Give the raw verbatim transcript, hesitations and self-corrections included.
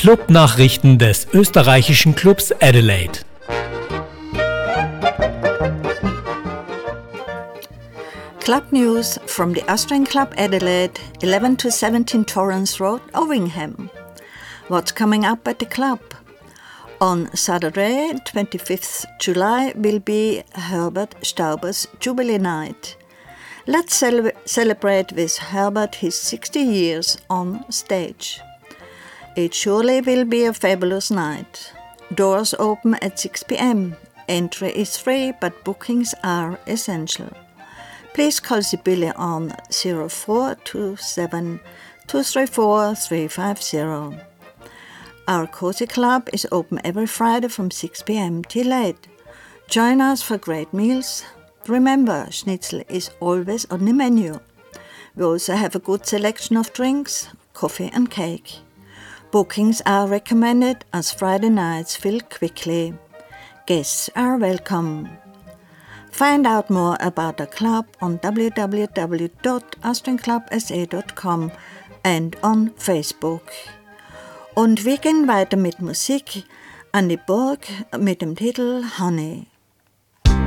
Clubnachrichten des österreichischen Clubs Adelaide. Club news from the Austrian Club Adelaide, eleven to seventeen Torrance Road, Ovingham. What's coming up at the club? On Saturday, twenty-fifth July, will be Herbert Stauber's Jubilee Night. Let's cel- celebrate with Herbert his sixty years on stage. It surely will be a fabulous night. Doors open at six p.m. Entry is free, but bookings are essential. Please call Sibylle on zero four two seven two three four three five zero. Our Cozy Club is open every Friday from six p.m. till eight. Join us for great meals. Remember, schnitzel is always on the menu. We also have a good selection of drinks, coffee and cake. Bookings are recommended as Friday nights fill quickly. Guests are welcome. Find out more about the club on w w w dot austrian club s a dot com and on Facebook. Und wir gehen weiter mit Musik. Annie Burg mit dem Titel Honey.